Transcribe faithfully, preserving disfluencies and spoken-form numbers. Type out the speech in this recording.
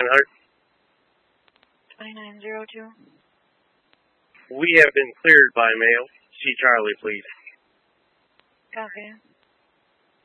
twenty-nine zero two. We have been cleared by mail. See Charlie, please. Copy.